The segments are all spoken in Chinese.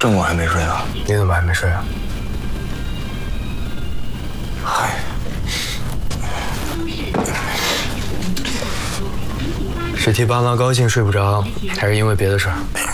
郑总还没睡呢， 你怎么还没睡啊？ 嗨， 是替爸妈高兴睡不着，还是因为别的事儿？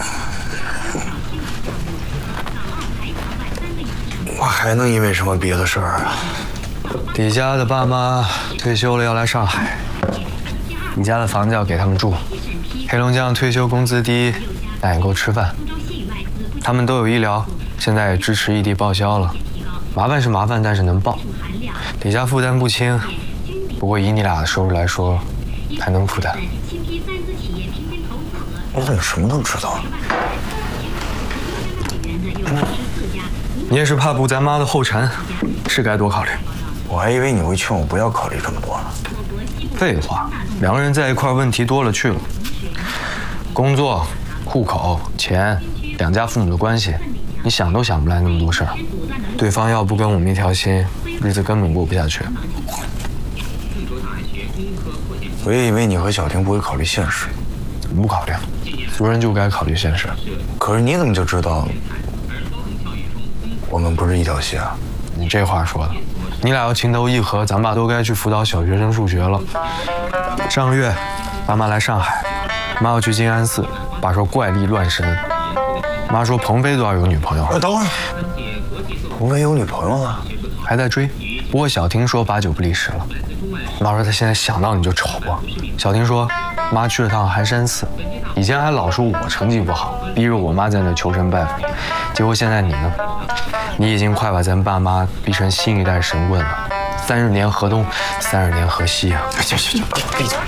我还能因为什么别的事儿啊？ 李家的爸妈退休了要来上海，你家的房子要给他们住，黑龙江退休工资低，但也够吃饭。他们都有医疗，现在也支持异地报销了。麻烦是麻烦，但是能报。李家负担不轻，不过以你俩的收入来说，还能负担。 你怎么什么都知道了？ 你也是怕步咱妈的后尘，是该多考虑。 我还以为你会劝我不要考虑这么多呢。 废话，两个人在一块儿问题多了去了，工作、户口、钱，两家父母的关系，你想都想不来那么多事儿。对方要不跟我们一条心，日子根本过不下去。 我也以为你和小婷不会考虑现实， 怎么不考虑？做人就该考虑现实。 可是你怎么就知道我们不是一条心啊？ 你这话说的，你俩要情投意合，咱爸都该去辅导小学生数学了。上个月，爸妈来上海，妈要去静安寺，爸说怪力乱神。妈说鹏飞都要有女朋友。 等会儿，鹏飞有女朋友了， 还在追。不过小婷说8、9不离10了。妈说她现在想到你就愁啊。小婷说，妈去了趟寒山寺，以前还老说我成绩不好，逼着我妈在那求神拜佛。结果现在你呢？你已经快把咱爸妈逼成新一代神棍了。30年河东，30年河西啊！ 行，闭嘴。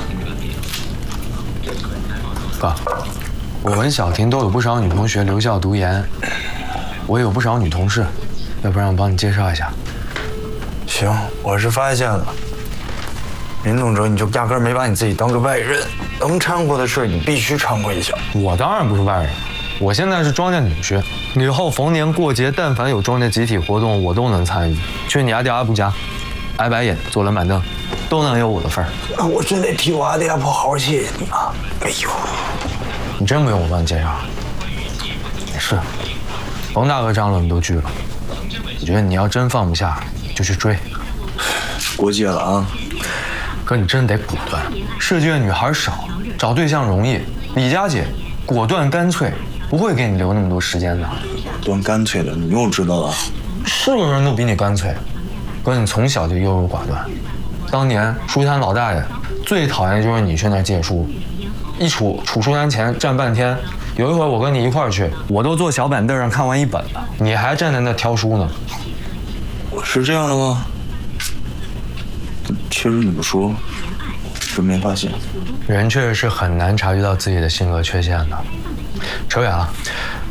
哥，我跟小婷都有不少女同学留校读研，我也有不少女同事，要不然我帮你介绍一下？ 行，我是发现了，林总哲，你就压根没把你自己当个外人，能掺和的事你必须掺和一下。 我当然不是外人，我现在是庄家女婿，以后逢年过节，但凡有庄家集体活动，我都能参与。去你阿弟阿布家，挨白眼，坐冷板凳，都能有我的份儿。 那我真得替我阿弟阿婆好好谢谢你啊！哎呦， 你真不用我帮你介绍？也是，冯大哥张罗你都拒了，我觉得你要真放不下，就去追。 过界了啊！ 哥，你真得果断。世界女孩少，找对象容易。李佳姐果断干脆，不会给你留那么多时间的。 断干脆的，你又知道了。 是个人都比你干脆。哥，你从小就优柔寡断。当年书摊老大爷最讨厌就是你去那儿借书，一杵书摊前站半天。有一回我跟你一块儿去，我都坐小板凳上看完一本了，你还站在那挑书呢。 是这样的吗？其实你不说，真没发现。 人确实是很难察觉到自己的性格缺陷的。扯远了，